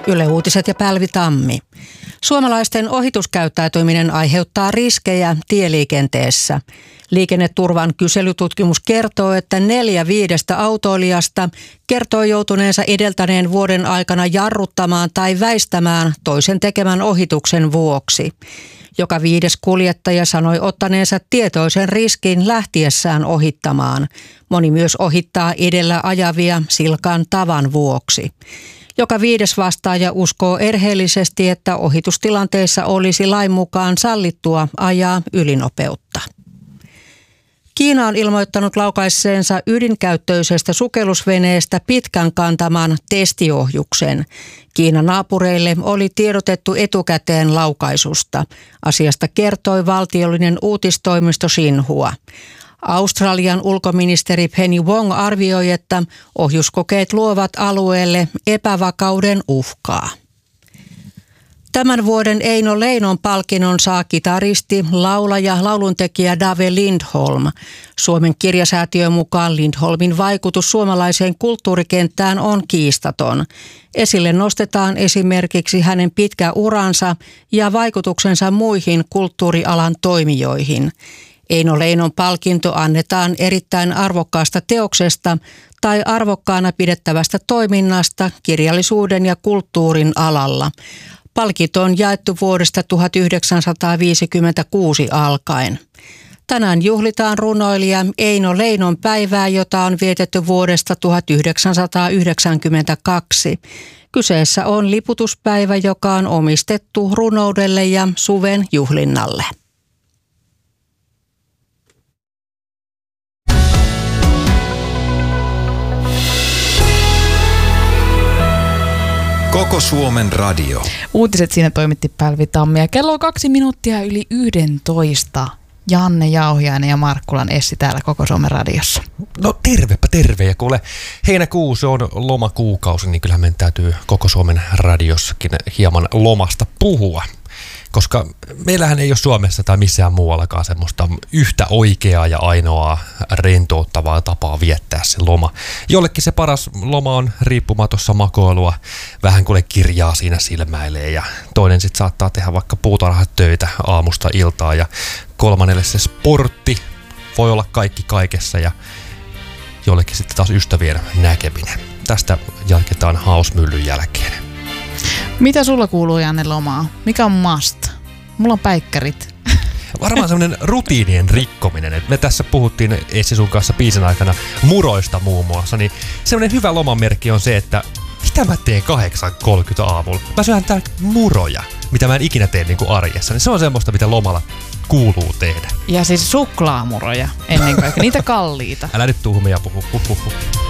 Yle Uutiset ja Päivi Tammi. Suomalaisten ohituskäyttäytyminen aiheuttaa riskejä tieliikenteessä. Liikenneturvan kyselytutkimus kertoo, että 4/5 autoilijasta kertoo joutuneensa edeltäneen vuoden aikana jarruttamaan tai väistämään toisen tekemän ohituksen vuoksi. Joka 5. kuljettaja sanoi ottaneensa tietoisen riskin lähtiessään ohittamaan. Moni myös ohittaa edellä ajavia silkan tavan vuoksi. Joka 5. vastaaja uskoo erheellisesti, että ohitustilanteessa olisi lain mukaan sallittua ajaa ylinopeutta. Kiina on ilmoittanut laukaisseensa ydinkäyttöisestä sukellusveneestä pitkän kantaman testiohjuksen. Kiinan naapureille oli tiedotettu etukäteen laukaisusta. Asiasta kertoi valtiollinen uutistoimisto Xinhua. Australian ulkoministeri Penny Wong arvioi, että ohjuskokeet luovat alueelle epävakauden uhkaa. Tämän vuoden Eino Leinon palkinnon saa kitaristi, laulaja, lauluntekijä Dave Lindholm. Suomen kirjasäätiön mukaan Lindholmin vaikutus suomalaiseen kulttuurikenttään on kiistaton. Esille nostetaan esimerkiksi hänen pitkä uransa ja vaikutuksensa muihin kulttuurialan toimijoihin. Eino Leinon palkinto annetaan erittäin arvokkaasta teoksesta tai arvokkaana pidettävästä toiminnasta kirjallisuuden ja kulttuurin alalla. Palkinto on jaettu vuodesta 1956 alkaen. Tänään juhlitaan runoilija Eino Leinon päivää, jota on vietetty vuodesta 1992. Kyseessä on liputuspäivä, joka on omistettu runoudelle ja suven juhlinnalle. Koko Suomen radio. Uutiset siinä toimitti Päivi Tammi ja kello on 2 minuuttia yli 11. Janne Jauhiainen ja Markkulan Essi täällä Koko Suomen radiossa. No tervepä terve, ja kuule, heinäkuu se on lomakuukausi, niin kyllähän meidän täytyy Koko Suomen radiossakin hieman lomasta puhua. Koska meillähän ei ole Suomessa tai missään muuallakaan semmoista yhtä oikeaa ja ainoaa rentouttavaa tapaa viettää se loma. Jollekin se paras loma on riippumatossa makoilua, vähän kuule kirjaa siinä silmäilee, ja toinen sitten saattaa tehdä vaikka puutarhatöitä aamusta iltaan, ja kolmannelle se sportti voi olla kaikki kaikessa, ja jollekin sitten taas ystävien näkeminen. Tästä jatketaan Hausmyllyn jälkeen. Mitä sulla kuuluu, Janne, lomaa? Mikä on must? Mulla on päikkärit. Varmaan semmoinen rutiinien rikkominen. Et me tässä puhuttiin Essi sun kanssa biisin aikana muroista muun muassa. Niin semmoinen hyvä lomamerkki on se, että mitä mä teen 8:30 aamulla? Mä syön täällä muroja, mitä mä en ikinä tee niin kuin arjessa. Niin se on semmoista, mitä lomalla kuuluu tehdä. Ja siis suklaamuroja ennen kaikkea, niitä kalliita. Älä nyt tuhmia puhu.